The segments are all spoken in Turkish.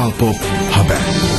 Kral Pop Haber.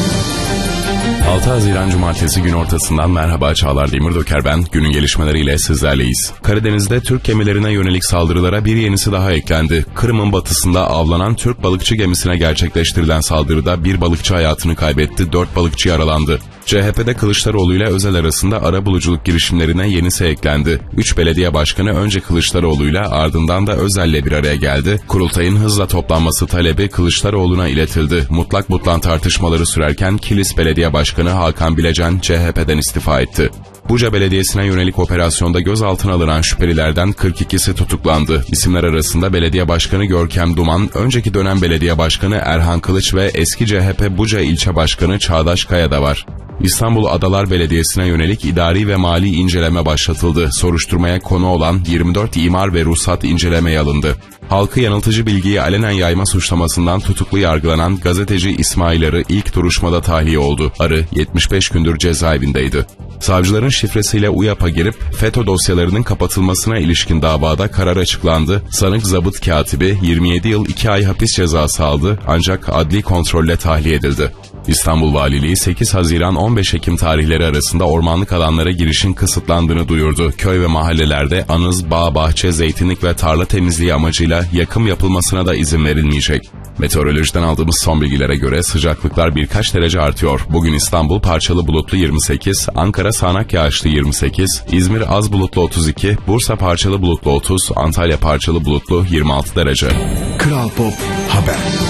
6 Haziran Cumartesi gün ortasından merhaba, Çağlar Demirdöker ben. Günün gelişmeleriyle sizlerleyiz. Karadeniz'de Türk gemilerine yönelik saldırılara bir yenisi daha eklendi. Kırım'ın batısında avlanan Türk balıkçı gemisine gerçekleştirilen saldırıda bir balıkçı hayatını kaybetti, 4 balıkçı yaralandı. CHP'de Kılıçdaroğlu ile Özel arasında arabuluculuk girişimlerine yenisi eklendi. 3 belediye başkanı önce Kılıçdaroğlu ile ardından da Özel ile bir araya geldi. Kurultayın hızla toplanması talebi Kılıçdaroğlu'na iletildi. Mutlak butlan tartışmaları sürerken Kilis Belediye Başkanı Hakan Bilecen CHP'den istifa etti. Buca Belediyesi'ne yönelik operasyonda gözaltına alınan şüphelilerden 42'si tutuklandı. İsimler arasında Belediye Başkanı Görkem Duman, önceki dönem Belediye Başkanı Erhan Kılıç ve eski CHP Buca İlçe Başkanı Çağdaş Kaya da var. İstanbul Adalar Belediyesi'ne yönelik idari ve mali inceleme başlatıldı. Soruşturmaya konu olan 24 imar ve ruhsat incelemeye alındı. Halkı yanıltıcı bilgiyi alenen yayma suçlamasından tutuklu yargılanan gazeteci İsmail Arı ilk duruşmada tahliye oldu. Arı 75 gündür cezaevindeydi. Savcıların şifresiyle UYAP'a girip FETÖ dosyalarının kapatılmasına ilişkin davada karar açıklandı. Sanık zabıt katibi 27 yıl 2 ay hapis cezası aldı ancak adli kontrolle tahliye edildi. İstanbul Valiliği 8 Haziran 15 Ekim tarihleri arasında ormanlık alanlara girişin kısıtlandığını duyurdu. Köy ve mahallelerde anız, bağ, bahçe, zeytinlik ve tarla temizliği amacıyla yakım yapılmasına da izin verilmeyecek. Meteorolojiden aldığımız son bilgilere göre sıcaklıklar birkaç derece artıyor. Bugün İstanbul parçalı bulutlu 28, Ankara sağanak yağışlı 28, İzmir az bulutlu 32, Bursa parçalı bulutlu 30, Antalya parçalı bulutlu 26 derece. Kral Pop Haber.